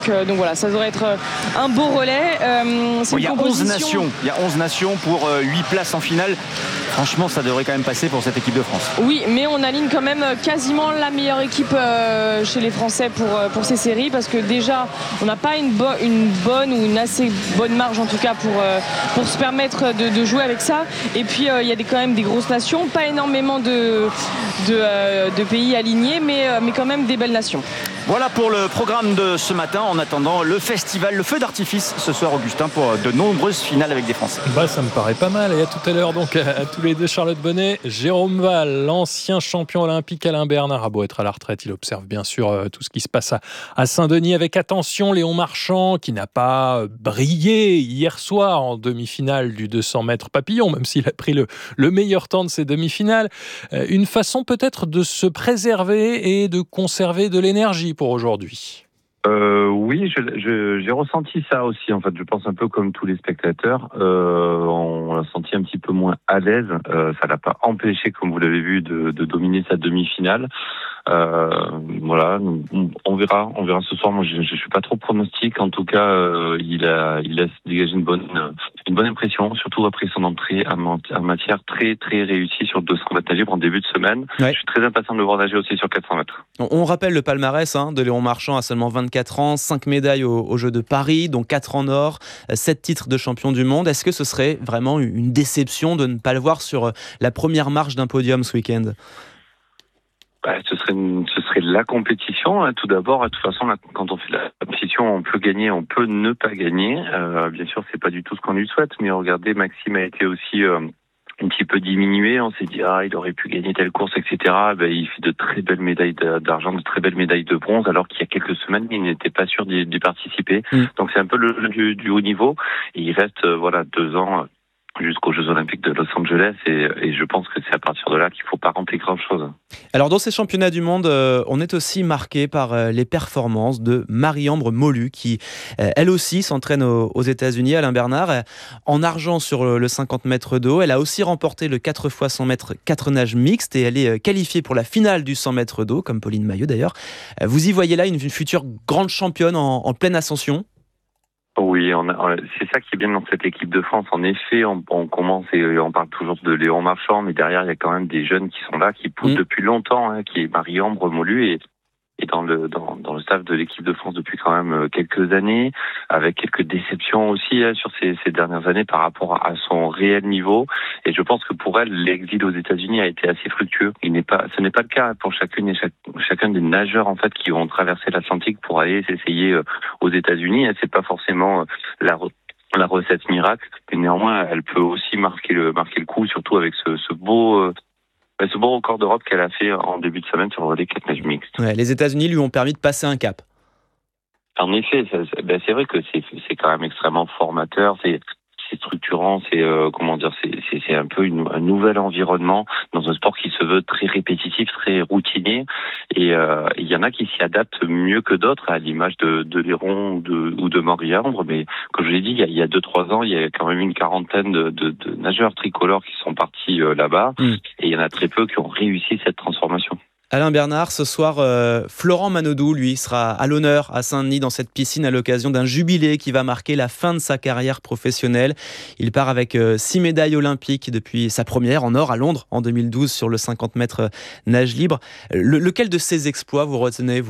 Donc voilà, ça devrait être un beau relais. Il y a 11 nations pour 8 places en finale. Franchement, ça devrait quand même passer pour cette équipe de France. Oui, mais on aligne quand même quasiment la meilleure équipe chez les Français pour ces séries, parce que déjà, on n'a pas une bonne ou une assez bonne marge en tout cas pour se permettre de jouer avec ça. Et puis il y a quand même des grosses nations, pas énormément de pays alignés, mais quand même des belles nations. Voilà pour le programme de ce matin. En attendant, le festival, le feu d'artifice ce soir, Augustin, pour de nombreuses finales avec des Français. Ça me paraît pas mal. Et à tout à l'heure, donc, à tous les deux, Charlotte Bonnet, Jérôme Val, l'ancien champion olympique. Alain Bernard a beau être à la retraite, il observe bien sûr tout ce qui se passe à Saint-Denis avec attention. Léon Marchand, qui n'a pas brillé hier soir en demi-finale du 200 mètres papillon, même s'il a pris le meilleur temps de ces demi-finales. Une façon peut-être de se préserver et de conserver de l'énergie pour aujourd'hui. Oui, j'ai ressenti ça aussi. En fait, je pense un peu comme tous les spectateurs. On l'a senti un petit peu moins à l'aise. Ça l'a pas empêché, comme vous l'avez vu, de dominer sa demi-finale. Voilà, on verra ce soir. Moi, je suis pas trop pronostic. En tout cas, il a dégagé une bonne impression, surtout après son entrée en matière très très réussie sur 200 mètres nage libre en début de semaine. Ouais. Je suis très impatient de le voir nager aussi sur 400 mètres. On rappelle le palmarès de Léon Marchand à seulement 24 ans, 5 médailles aux Jeux de Paris, dont 4 en or, 7 titres de champion du monde. Est-ce que ce serait vraiment une déception de ne pas le voir sur la première marche d'un podium ce week-end ? Ce serait la compétition. Tout d'abord, de toute façon, quand on fait la compétition, on peut gagner, on peut ne pas gagner. Bien sûr, c'est pas du tout ce qu'on lui souhaite, mais regardez, Maxime a été aussi un petit peu diminué. On s'est dit, il aurait pu gagner telle course, etc. Il fait de très belles médailles d'argent, de très belles médailles de bronze, alors qu'il y a quelques semaines, il n'était pas sûr d'y participer. Donc c'est un peu du haut niveau. Et il reste 2 ans jusqu'aux Jeux Olympiques de Los Angeles, et je pense que c'est à partir de là qu'il ne faut pas rentrer grand-chose. Alors dans ces championnats du monde, on est aussi marqué par les performances de Marie-Ambre Molu, qui elle aussi s'entraîne aux États-Unis, Alain Bernard, en argent sur le 50 mètres d'eau. Elle a aussi remporté le 4x100 mètres 4 nages mixtes, et elle est qualifiée pour la finale du 100 mètres d'eau, comme Pauline Maillot d'ailleurs. Vous y voyez là une future grande championne en pleine ascension ? Oui, c'est ça qui est bien dans cette équipe de France. En effet, on commence et on parle toujours de Léon Marchand, mais derrière, il y a quand même des jeunes qui sont là, qui poussent depuis longtemps, qui est Marie-Ambre Molu et dans le staff de l'équipe de France depuis quand même quelques années, avec quelques déceptions aussi sur ces dernières années par rapport à son réel niveau. Et je pense que pour elle, l'exil aux États-Unis a été assez fructueux. Ce n'est pas le cas pour chacun des nageurs en fait qui vont traverser l'Atlantique pour aller s'essayer aux États-Unis. C'est pas forcément la recette miracle, mais néanmoins elle peut aussi marquer le coup, surtout avec ce beau record d'Europe qu'elle a fait en début de semaine sur les 4 nages mixtes. Ouais, les États-Unis lui ont permis de passer un cap. En effet, c'est vrai que c'est quand même extrêmement formateur. C'est structurant, c'est un peu un nouvel environnement dans un sport qui se veut très répétitif, très routinier, et il y en a qui s'y adaptent mieux que d'autres, à l'image de Léon ou de Marie-Ambre, mais comme je l'ai dit, il y a 2-3 ans, il y a quand même une quarantaine de nageurs tricolores qui sont partis là-bas, et il y en a très peu qui ont réussi cette transformation. Alain Bernard, ce soir, Florent Manodou, lui, sera à l'honneur à Saint-Denis dans cette piscine à l'occasion d'un jubilé qui va marquer la fin de sa carrière professionnelle. Il part avec 6 médailles olympiques depuis sa première en or à Londres en 2012 sur le 50 mètres nage libre. Lequel de ces exploits vous retenez, vous ?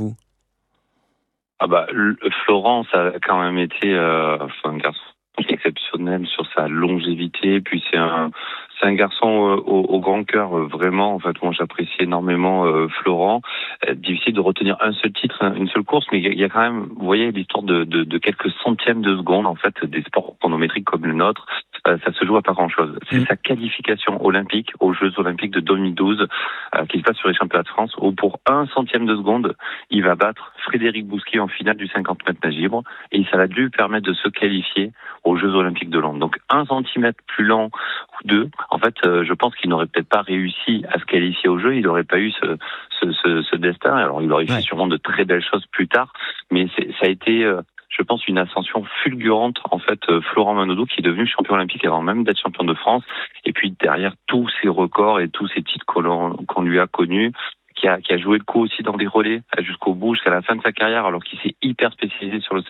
Florent, ça a quand même été un garçon exceptionnel sur sa longévité, puis c'est un garçon au grand cœur, vraiment. En fait, moi, j'apprécie énormément Florent. Difficile de retenir un seul titre, une seule course, mais il y a quand même, vous voyez, l'histoire de quelques centièmes de seconde, en fait, des sports chronométriques comme le nôtre. Ça se joue à pas grand-chose. C'est sa qualification olympique aux Jeux Olympiques de 2012 qui se passe sur les championnats de France, où pour 1 centième de seconde, il va battre Frédéric Bousquet en finale du 50 mètres nage libre, et ça va lui permettre de se qualifier aux Jeux Olympiques de Londres. Donc 1 centimètre plus lent ou 2, en fait, je pense qu'il n'aurait peut-être pas réussi à se qualifier au jeu, il n'aurait pas eu ce destin. Alors il aurait fait sûrement de très belles choses plus tard, mais ça a été je pense, une ascension fulgurante, en fait, Florent Manodou, qui est devenu champion olympique avant même d'être champion de France. Et puis derrière tous ces records et tous ces titres qu'on lui a connus, qui a joué le coup aussi dans des relais jusqu'au bout, jusqu'à la fin de sa carrière, alors qu'il s'est hyper spécialisé sur le